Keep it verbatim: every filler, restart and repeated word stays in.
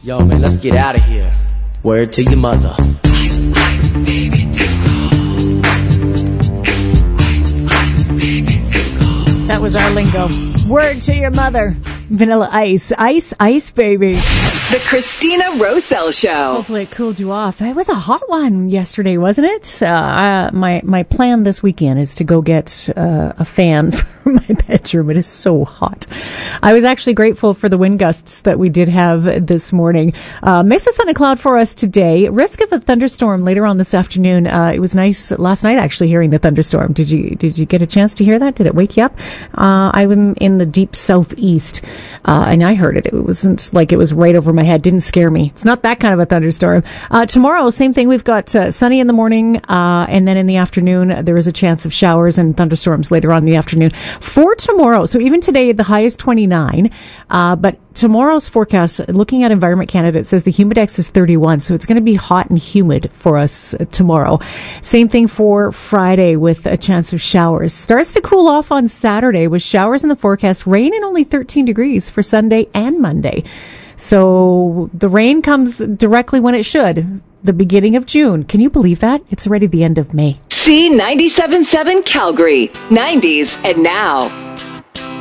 Yo, man, let's get out of here. Word to your mother. Ice, ice, baby, too cold. Ice, ice, baby, too cold. That was our lingo. Word to your mother. Vanilla Ice. Ice, ice, baby. The Christina Roselle Show. Hopefully it cooled you off. It was a hot one yesterday, wasn't it? Uh, uh, my, my plan this weekend is to go get uh, a fan for my bedroom. It is so hot. I was actually grateful for the wind gusts that we did have this morning. Uh, mix of sun and cloud for us today. Risk of a thunderstorm later on this afternoon. Uh, it was nice last night actually hearing the thunderstorm. Did you did you get a chance to hear that? Did it wake you up? Uh, I'm in the deep southeast, uh, and I heard it. It wasn't like it was right over my head. Didn't scare me. It's not that kind of a thunderstorm. Uh, tomorrow, same thing. We've got uh, sunny in the morning, uh, and then in the afternoon, there is a chance of showers and thunderstorms later on in the afternoon. For tomorrow, so even today, the high is twenty-nine, uh, but tomorrow's forecast, looking at Environment Canada, it says the humidex is thirty-one, so it's going to be hot and humid for us uh, tomorrow. Same thing for Friday with a chance of showers. Starts to cool off on Saturday with showers in the forecast, rain and only thirteen degrees for Sunday and Monday. So the rain comes directly when it should, the beginning of June. Can you believe that? It's already the end of May. C ninety-seven point seven Calgary, nineties and now.